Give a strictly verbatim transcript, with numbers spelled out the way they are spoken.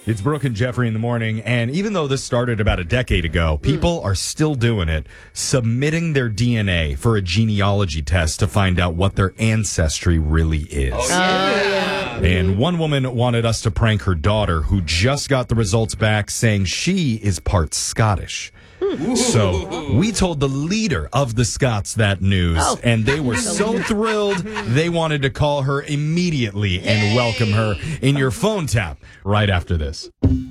It's Brooke and Jeffrey in the morning, and even though this started about a decade ago, people mm. are still doing it, submitting their D N A for a genealogy test to find out what their ancestry really is. Oh, yeah. And one woman wanted us to prank her daughter, who just got the results back, saying she is part Scottish. So we told the leader of the Scots that news, oh. and they were so thrilled they wanted to call her immediately and welcome her in your phone tap right after this.